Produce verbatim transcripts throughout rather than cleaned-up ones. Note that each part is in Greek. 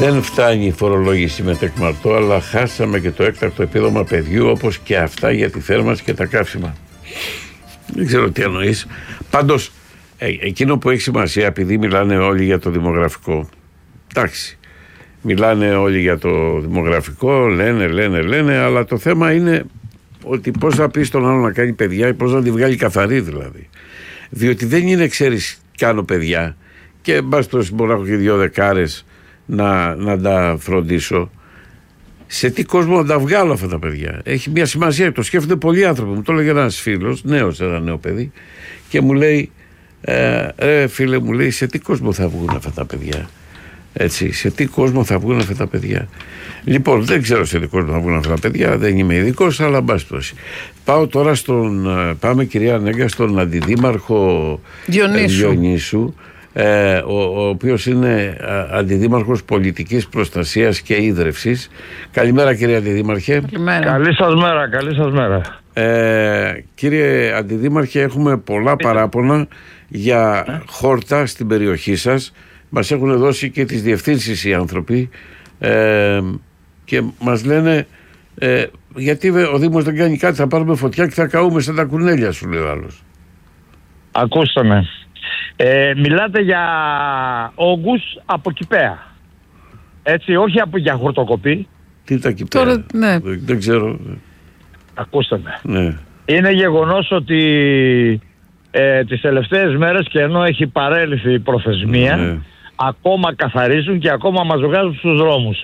Δεν φτάνει η φορολόγηση με τεκμαρτό, αλλά χάσαμε και το έκτακτο επίδομα παιδιού, όπως και αυτά για τη θέρμανση και τα καύσιμα. Δεν ξέρω τι εννοείς. Πάντως, ε, εκείνο που έχει σημασία, επειδή μιλάνε όλοι για το δημογραφικό, εντάξει, μιλάνε όλοι για το δημογραφικό, λένε, λένε, λένε, αλλά το θέμα είναι ότι πώς θα πει στον άλλο να κάνει παιδιά ή πώς να τη βγάλει καθαρή δηλαδή. Διότι δεν είναι, ξέρεις, κάνω παιδιά και μπάστος μπορώ να έχω και δύο δεκάρες να, να τα φροντίσω. Σε τι κόσμο να τα βγάλω αυτά τα παιδιά? Έχει μια σημασία. Το σκέφτονται πολλοί άνθρωποι. Μου το έλεγε ένας φίλος, νέος, ένα νέο παιδί, και μου λέει, ε, ε, φίλε, μου λέει, σε τι κόσμο θα βγουν αυτά τα παιδιά? Έτσι, σε τι κόσμο θα βγουν αυτά τα παιδιά? Λοιπόν, δεν ξέρω σε τι κόσμο θα βγουν αυτά τα παιδιά, δεν είμαι ειδικός, αλλά μπας πτώση. Πάω τώρα στον, πάμε κυρία Νέγκα, στον αντιδήμαρχο Διονύσου, Διονύσου ε, ο, ο οποίος είναι α, αντιδήμαρχος πολιτικής προστασίας και ίδρευσης. Καλημέρα κύριε Αντιδήμαρχε. Καλημέρα. Καλή σας μέρα, καλή σας μέρα. Ε, κύριε Αντιδήμαρχε, έχουμε πολλά παράπονα για χόρτα στην περιοχή σας. Μας έχουν δώσει και τις διευθύνσεις οι άνθρωποι ε, και μας λένε ε, γιατί ο Δήμος δεν κάνει κάτι, θα πάρουμε φωτιά και θα καούμε σαν τα κουνέλια, σου λέει ο άλλος. Ακούστε με. Ε, μιλάτε για όγκους από κηπαία. Έτσι, όχι από, για χορτοκοπή. Τι τα κυπαία? Τώρα, ναι. δεν, δεν ξέρω. Ακούστε με. Ναι. Είναι γεγονός ότι ε, τις τελευταίες μέρες, και ενώ έχει παρέλθει η προθεσμία, ναι. ακόμα καθαρίζουν και ακόμα μας βγάζουν στους δρόμους.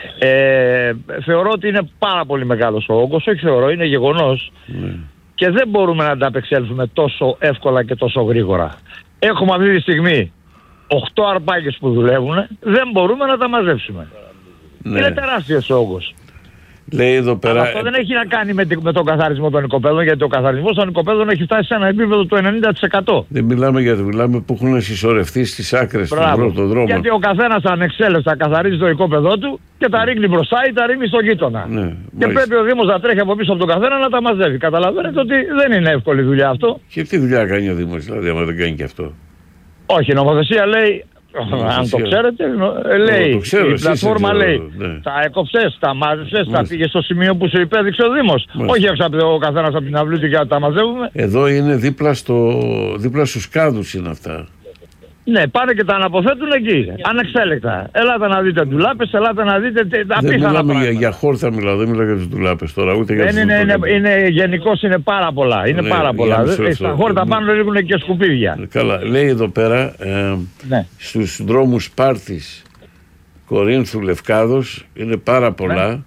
Ε, θεωρώ ότι είναι πάρα πολύ μεγάλος ο όγκος, όχι θεωρώ, είναι γεγονός, Ναι. και δεν μπορούμε να ανταπεξέλθουμε τόσο εύκολα και τόσο γρήγορα. Έχουμε αυτή τη στιγμή οκτώ αρπάγες που δουλεύουν, δεν μπορούμε να τα μαζέψουμε. Ναι. Είναι τεράστιος ο όγκος. Λέει εδώ πέρα. Αλλά αυτό δεν έχει να κάνει με, με τον καθαρισμό των οικοπαίδων, γιατί ο καθαρισμός των οικοπαίδων έχει φτάσει σε ένα επίπεδο του ενενήντα τοις εκατό. Δεν μιλάμε για το, μιλάμε που έχουν συσσωρευτεί στις άκρες του δρόμου. Γιατί ο καθένας ανεξέλεγκτα καθαρίζει το οικόπεδό του και τα ρίχνει μπροστά ή τα ρίχνει στον γείτονα. Ναι, και μάλιστα. πρέπει ο Δήμος να τρέχει από πίσω από τον καθένα να τα μαζεύει. Καταλαβαίνετε ότι δεν είναι εύκολη δουλειά αυτό. Και τι δουλειά κάνει ο Δήμος, δηλαδή, άμα δεν κάνει και αυτό? Όχι, η νομοθεσία λέει, νομοθεσία. αν το ξέρετε, λέει, το ξέρω, η πλατφόρμα ξέρω, λέει, ναι. τα έκοψες, τα μάζεψες, τα Μάλιστα. πήγες στο σημείο που σου υπέδειξε ο Δήμος. Μάλιστα. Όχι έξω από ο καθένας από την αυλή του για να τα μαζεύουμε. Εδώ είναι δίπλα, στο, δίπλα στους κάδους είναι αυτά. Ναι, πάνε και τα αναποθέτουν εκεί, ανεξέλεκτα. Ελάτε να δείτε ντουλάπες, ελάτε να δείτε τα Δεν απίθανα μιλάμε πράγματα. για, για χόρτα, μιλάω, δεν μιλάω για τους ντουλάπες τώρα, ούτε για Δεν τους είναι, είναι, ντουλάπες. είναι, γενικώς είναι πάρα πολλά, είναι Ναι, πάρα για πολλά. μισό Ε, λεπτό. Στα χόρτα πάνω ρίχνουν και σκουπίδια. Καλά, λέει εδώ πέρα, ε, Ναι. στους δρόμους Σπάρτης, Κορίνθου, Λευκάδος, είναι πάρα πολλά.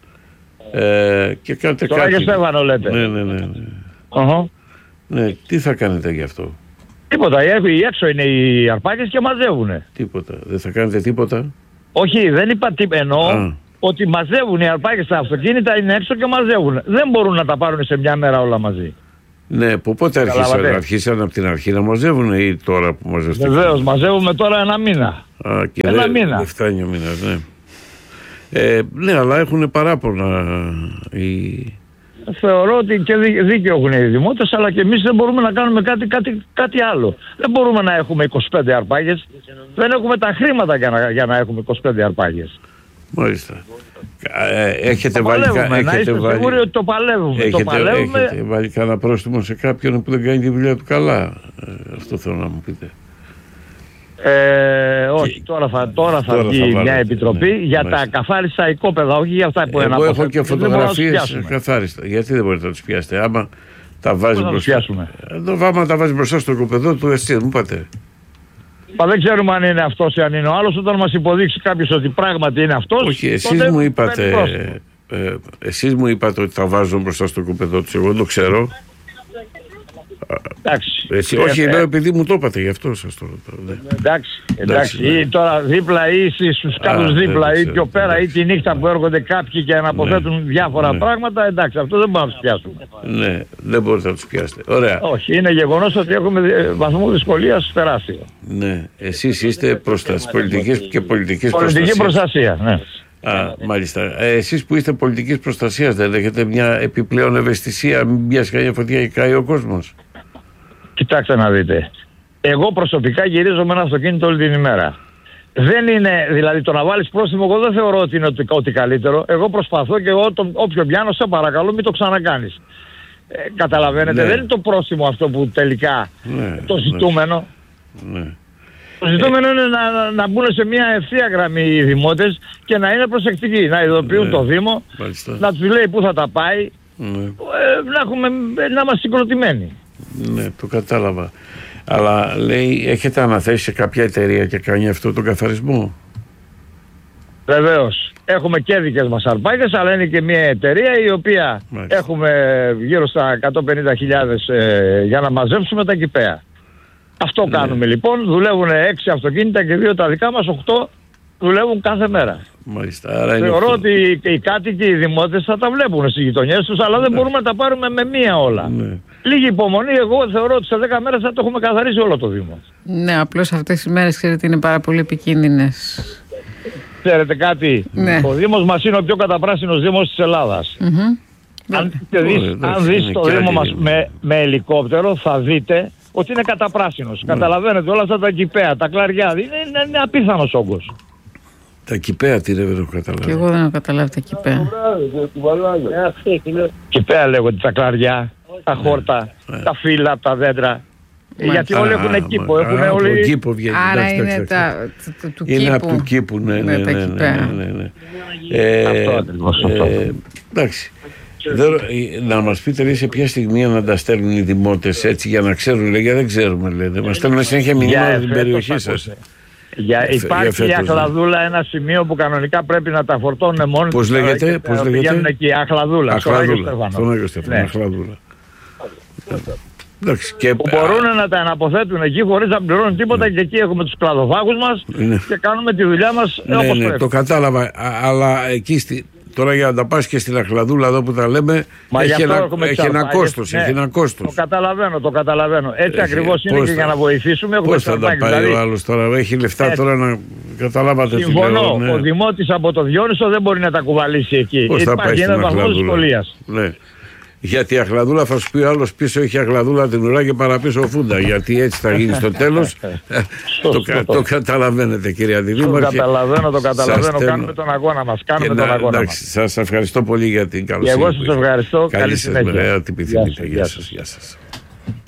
Ε, και κάντε Τώρα κάτι. και Στέφανο λέτε. Ναι, ναι, ναι. ναι. Οχο. Ναι, τι θα κάνετε γι' αυτό? Τίποτα, οι έξω είναι οι αρπάκες και μαζεύουνε. Τίποτα. Δεν θα κάνετε τίποτα? Όχι, δεν είπα τίποτα. Εννοώ Α. ότι μαζεύουν οι αρπάκες στα αυτοκίνητα, είναι έξω και μαζεύουν. Δεν μπορούν να τα πάρουν σε μια μέρα όλα μαζί. Ναι, που πότε αρχίσαν, Καταλαβαίνετε. αρχίσαν από την αρχή να μαζεύουν ή τώρα που μαζεύουν? Βεβαίως, μαζεύουμε τώρα ένα μήνα. Α, και Ένα δεν, μήνα. δεν φτάνει ο μήνας, ναι. Ε, ναι, αλλά έχουν παράπονα οι... Θεωρώ ότι και δί- δίκιο έχουν οι δημότες, αλλά και εμείς δεν μπορούμε να κάνουμε κάτι, κάτι, κάτι άλλο. Δεν μπορούμε να έχουμε είκοσι πέντε αρπάγες. Δεν έχουμε τα χρήματα για να, για να έχουμε είκοσι πέντε αρπάγες. Μάλιστα. Ε, έχετε Το βάλει, παλεύουμε, να έχετε είστε βάλει, σίγουροι ότι το παλεύουμε. έχετε, το παλεύουμε. έχετε βάλει κανένα πρόστιμο σε κάποιον που δεν κάνει τη δουλειά του καλά? Ε, αυτό θέλω να μου πείτε. Ε, όχι, τώρα θα, τώρα θα Τώρα βγει θα μια βάλετε, επιτροπή ναι, για μάλιστα. τα καθάριστα οικόπεδα, όχι για αυτά που είναι. Εγώ έχω και φωτογραφίες καθάριστα. Γιατί δεν μπορείτε να τους πιάσετε? Άμα τα βάζει Πώς να τους μπροστά. πιάσουμε? Εδώ άμα τα βάζει μπροστά στο οικοπεδό του, εσύ μου πάτε. Μα δεν ξέρουμε αν είναι αυτός ή αν είναι ο άλλος. Όταν μας υποδείξει κάποιος ότι πράγματι είναι αυτός. Όχι, εσείς τότε μου παίρνει είπατε. πρόστιμο. Ε, εσείς μου είπατε ότι τα βάζω μπροστά στο οικοπεδό του. Εγώ δεν το ξέρω. Εντάξει. Εσύ, Ε, όχι, ε, λέω επειδή μου το είπατε, γι' αυτό σας το ρωτάω. Ναι. Εντάξει, Εντάξει, εντάξει. ναι. Ή τώρα δίπλα ή στους κάτω ναι, δίπλα δεν ή ξέρω, πιο πέρα ή εντάξει. τη νύχτα που έρχονται κάποιοι και αναποθέτουν διάφορα ναι. πράγματα. Εντάξει, αυτό δεν μπορούμε να τους πιάσουμε. Ναι, δεν μπορείτε να τους πιάσετε. Ωραία. Όχι, είναι γεγονός ότι έχουμε ε, βαθμό δυσκολίας τεράστιο. Ναι, εσείς είστε προστασ... πολιτικής και πολιτικής Πολιτική προστασίας. προστασία, ναι. Α, μάλιστα. Ε, εσείς που είστε πολιτικής προστασίας, δεν έχετε μια επιπλέον ευαισθησία, μην πιάσει κανένα φωτιά και καεί ο κόσμος? Κοιτάξτε να δείτε. Εγώ προσωπικά γυρίζω με ένα αυτοκίνητο όλη την ημέρα. δεν είναι, δηλαδή το να βάλεις πρόστιμο, εγώ δεν θεωρώ ότι είναι ότι, ότι καλύτερο. Εγώ προσπαθώ και εγώ το, όποιο πιάνω, σε παρακαλώ μην το ξανακάνεις. Ε, καταλαβαίνετε, ναι. Δεν είναι το πρόστιμο αυτό που τελικά ναι, το ζητούμενο. Ναι. Το ζητούμενο ε, είναι να, να, να μπουν σε μια ευθεία γραμμή οι δημότες και να είναι προσεκτικοί, να ειδοποιούν ναι, το Δήμο, μάλιστα. Να τους λέει πού θα τα πάει, ναι. ε, να, έχουμε, να είμαστε συγκροτημένοι. Ναι, το κατάλαβα. Αλλά λέει, έχετε αναθέσει σε κάποια εταιρεία και κάνει αυτό τον καθαρισμό? Βεβαίως. Έχουμε και δικές μας αρπάκες, αλλά είναι και μια εταιρεία η οποία μάλιστα. Έχουμε γύρω στα εκατόν πενήντα χιλιάδες ε, για να μαζέψουμε τα κηπαία. Αυτό ναι. Κάνουμε λοιπόν. Δουλεύουν έξι αυτοκίνητα και δύο τα δικά μας, οκτώ δουλεύουν κάθε μέρα. Μάλιστα, άρα θεωρώ ότι οι κάτοικοι, οι δημότες θα τα βλέπουν στις γειτονιές τους, αλλά δεν ναι. Μπορούμε να τα πάρουμε με μία όλα. Ναι. Λίγη υπομονή, εγώ θεωρώ ότι σε δέκα μέρες θα το έχουμε καθαρίσει όλο το Δήμο. Ναι, απλώς αυτές οι μέρες ξέρετε είναι πάρα πολύ επικίνδυνες. Ξέρετε κάτι, ναι. Ο Δήμος μας είναι ο πιο καταπράσινος Δήμος της Ελλάδας. Mm-hmm. Αν δεις, αν δεις το Δήμο μας με, με ελικόπτερο θα δείτε ότι είναι καταπράσινος. Mm. Καταλαβαίνετε όλα αυτά τα κηπαία, τα κλαριά, είναι, είναι, είναι απίθανος όγκος. Τα κηπαία τι δεν έχω καταλάβει. Και εγώ δεν έχω καταλάβει τα κηπαία. Κηπαία λέγονται τα κλαριά, τα χόρτα, yeah. Τα φύλλα από τα δέντρα. Yeah. Γιατί όλοι έχουν κήπο. Έχουν α, όλοι... κήπο βγαίνει. Άρα εντάξει, είναι εντάξει, τα, του, του είναι κήπου. Από του κήπου, ναι, ναι, ναι, ναι, ναι, ναι, ναι. Ε, αυτό ακριβώς, αυτό. Ε, εντάξει. Δεν, να μας πείτε λέει, σε ποια στιγμή να τα στέλνουν οι δημότες έτσι για να ξέρουν, λέει, δεν ξέρουμε, λέει. Μας στέλνουν συνέχεια μηνύματα από την περιοχή σας. Για, υπάρχει η Αχλαδούλα, ένα σημείο που κανονικά πρέπει να τα φορτώνουν μόνοι τους. Πώς λέγεται, πώς λέγεται? Πηγαίνουν εκεί, Αχλαδούλα, στον Άγιο Στέφανο. Στον Άγιο Στέφανο, Αχλαδούλα. Εντάξει, και... που μπορούν να τα αναποθέτουν εκεί χωρίς να πληρώνουν τίποτα, ναι. Και εκεί έχουμε τους κλαδοφάγους μας, ναι. Και κάνουμε τη δουλειά μας ναι, όπως ναι, πρέπει. Το κατάλαβα, α, αλλά εκεί στη... Τώρα για να τα πας και στην Αχλαδούλα εδώ που τα λέμε, μα έχει, ένα, έχει ένα κόστος, ναι, έχει ένα κόστος. Το καταλαβαίνω, το καταλαβαίνω. Έτσι έχει, ακριβώς είναι και θα, για να βοηθήσουμε. Πώς θα τα πάει δηλαδή, ο άλλος τώρα, έχει λεφτά έτσι. Τώρα να καταλάβατε. Συμφωνώ, ναι. Ο δημότης από το Διόνυσο δεν μπορεί να τα κουβαλήσει εκεί. Πώς θα πάει στην Αχλαδούλα? Ναι. Γιατί η Αχλαδούλα θα σου πει ο άλλος πίσω έχει Αχλαδούλα την ουρά και παραπίσω φούντα. Γιατί έτσι θα γίνει στο τέλος. το, κα, το καταλαβαίνετε κυρία Δήμαρχε. Το καταλαβαίνω, το καταλαβαίνω. Κάνουμε τον αγώνα μας. Κάνουμε τον να, αγώνα εντάξει, μας. Σας ευχαριστώ πολύ για την καλοσύνη. Και εγώ σας ευχαριστώ. Καλή συνέχεια. Ό,τι επιθυμείτε. Γεια σας.